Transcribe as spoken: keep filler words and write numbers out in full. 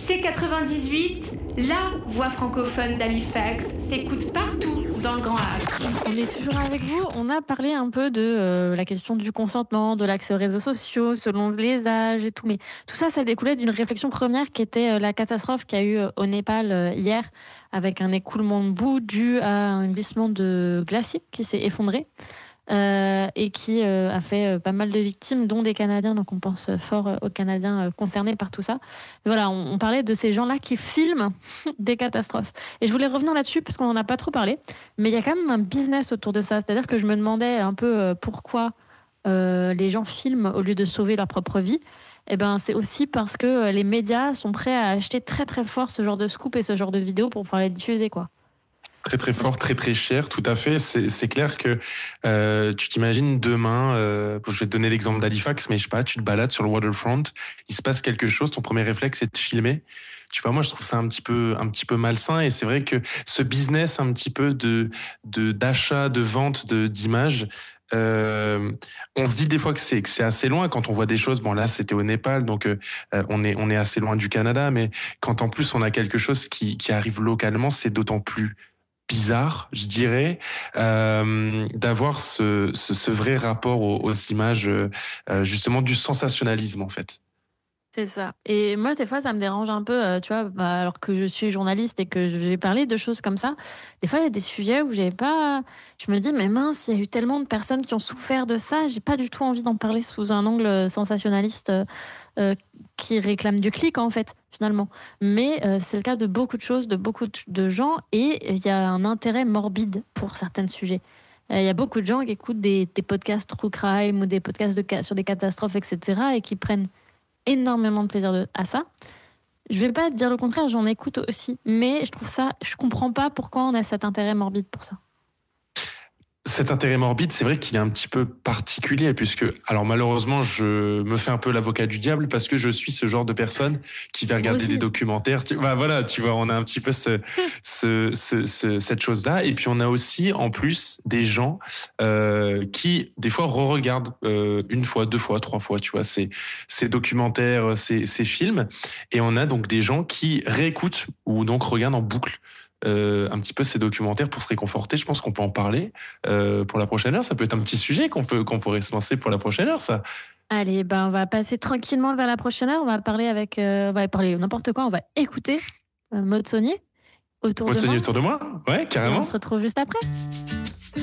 C quatre-vingt-dix-huit, la voix francophone d'Halifax, s'écoute partout dans le Grand Havre. On est toujours avec vous. On a parlé un peu de euh, la question du consentement, de l'accès aux réseaux sociaux, selon les âges et tout. Mais tout ça, ça découlait d'une réflexion première qui était euh, la catastrophe qu'il y a eu euh, au Népal euh, hier, avec un écoulement de boue dû à un glissement de glacier qui s'est effondré. Euh, et qui euh, a fait euh, pas mal de victimes, dont des Canadiens, donc on pense fort euh, aux Canadiens euh, concernés par tout ça. Mais voilà, on, on parlait de ces gens-là qui filment des catastrophes. Et je voulais revenir là-dessus, parce qu'on n'en a pas trop parlé, mais il y a quand même un business autour de ça. C'est-à-dire que je me demandais un peu euh, pourquoi euh, les gens filment au lieu de sauver leur propre vie. Eh ben, c'est aussi parce que euh, les médias sont prêts à acheter très très fort ce genre de scoop et ce genre de vidéos pour pouvoir les diffuser, quoi. Très très fort, très très cher, tout à fait. C'est, c'est clair que euh, tu t'imagines demain, euh, je vais te donner l'exemple d'Halifax, mais je sais pas, tu te balades sur le waterfront, il se passe quelque chose, ton premier réflexe c'est de filmer. Tu vois, moi je trouve ça un petit peu un petit peu malsain et c'est vrai que ce business un petit peu de de d'achat, de vente, de d'images. Euh, on se dit des fois que c'est que c'est assez loin quand on voit des choses. Bon là c'était au Népal, donc euh, on est on est assez loin du Canada, mais quand en plus on a quelque chose qui qui arrive localement, c'est d'autant plus bizarre, je dirais, euh, d'avoir ce, ce, ce vrai rapport aux, aux images, euh, justement du sensationnalisme en fait. C'est ça. Et moi, des fois, ça me dérange un peu, euh, tu vois, bah, alors que je suis journaliste et que j'ai parlé de choses comme ça. Des fois, il y a des sujets où j'ai pas. Je me dis, mais mince, il y a eu tellement de personnes qui ont souffert de ça. J'ai pas du tout envie d'en parler sous un angle sensationnaliste euh, euh, qui réclame du clic, en fait, finalement. Mais euh, c'est le cas de beaucoup de choses, de beaucoup de gens. Et il y a un intérêt morbide pour certains sujets. Il y a beaucoup de gens qui écoutent des, des podcasts true crime ou des podcasts de, sur des catastrophes, et cetera et qui prennent énormément de plaisir de, à ça. Je vais pas te dire le contraire, j'en écoute aussi, mais je trouve ça, je comprends pas pourquoi on a cet intérêt morbide pour ça. Cet intérêt morbide, c'est vrai qu'il est un petit peu particulier puisque, alors malheureusement, je me fais un peu l'avocat du diable parce que je suis ce genre de personne qui va regarder des documentaires. Tu, bah voilà, tu vois, on a un petit peu ce, ce, ce, ce cette chose-là. Et puis on a aussi, en plus, des gens euh, qui des fois re-regardent euh, une fois, deux fois, trois fois, tu vois, ces ces documentaires, ces ces films. Et on a donc des gens qui réécoutent ou donc regardent en boucle. Euh, un petit peu ces documentaires pour se réconforter. Je pense qu'on peut en parler euh, pour la prochaine heure. Ça peut être un petit sujet qu'on peut qu'on pourrait se lancer pour la prochaine heure, ça. Allez, ben on va passer tranquillement vers la prochaine heure. On va parler avec, euh, on va parler n'importe quoi. On va écouter euh, Maud Saunier autour Maud de Saunier moi. autour de moi. Ouais, carrément. Et on se retrouve juste après.